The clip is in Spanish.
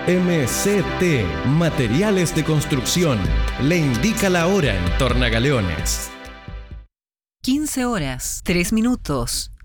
MCT Materiales de Construcción le indica la hora en Tornagaleones. 15 horas, 3 minutos.